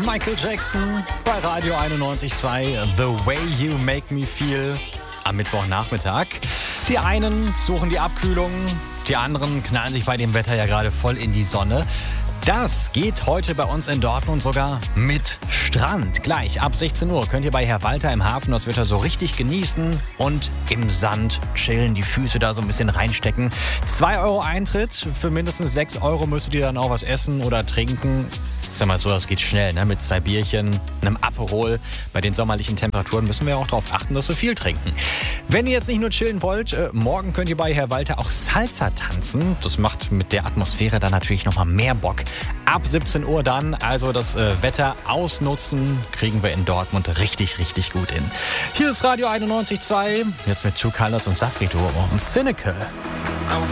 Michael Jackson bei Radio 91.2 The Way You Make Me Feel am Mittwochnachmittag. Die einen suchen die Abkühlung, die anderen knallen sich bei dem Wetter ja gerade voll in die Sonne. Das geht heute bei uns in Dortmund sogar mit Strand. Gleich ab 16 Uhr könnt ihr bei Herr Walter im Hafen das Wetter so richtig genießen und im Sand chillen, die Füße da so ein bisschen reinstecken. 2 Euro Eintritt, für mindestens 6 Euro müsstet ihr dann auch was essen oder trinken. Ich sag mal so, das geht schnell, ne? Mit 2 Bierchen, einem Aperol. Bei den sommerlichen Temperaturen müssen wir auch darauf achten, dass wir viel trinken. Wenn ihr jetzt nicht nur chillen wollt, morgen könnt ihr bei Herr Walter auch Salsa tanzen. Das macht mit der Atmosphäre dann natürlich nochmal mehr Bock. Ab 17 Uhr dann, also das Wetter ausnutzen, kriegen wir in Dortmund richtig, richtig gut hin. Hier ist Radio 91.2, jetzt mit Two Colors und Safri Duo und Cynical.